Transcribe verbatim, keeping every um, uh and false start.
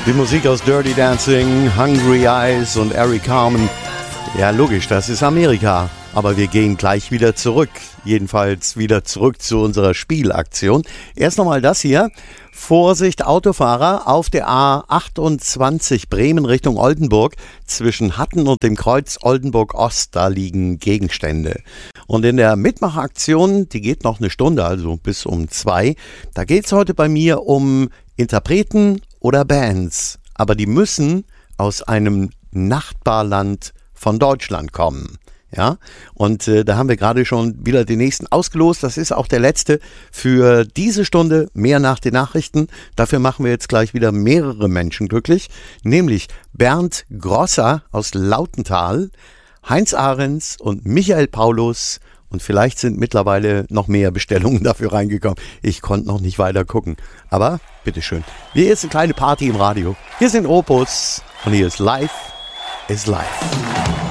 Die Musik aus Dirty Dancing, Hungry Eyes und Eric Carmen. Ja, logisch, das ist Amerika. Aber wir gehen gleich wieder zurück. Jedenfalls wieder zurück zu unserer Spielaktion. Erst nochmal das hier. Vorsicht, Autofahrer, auf der A achtundzwanzig Bremen Richtung Oldenburg. Zwischen Hatten und dem Kreuz Oldenburg Ost, da liegen Gegenstände. Und in der Mitmachaktion, die geht noch eine Stunde, also bis um zwei, da geht es heute bei mir um Interpreten oder Bands. Aber die müssen aus einem Nachbarland von Deutschland kommen. Ja, und äh, da haben wir gerade schon wieder den nächsten ausgelost. Das ist auch der letzte für diese Stunde. Mehr nach den Nachrichten. Dafür machen wir jetzt gleich wieder mehrere Menschen glücklich. Nämlich Bernd Grosser aus Lautental, Heinz Ahrens und Michael Paulus. Und vielleicht sind mittlerweile noch mehr Bestellungen dafür reingekommen. Ich konnte noch nicht weiter gucken. Aber bitteschön. Hier ist eine kleine Party im Radio. Hier sind Opus und hier ist Live is Life.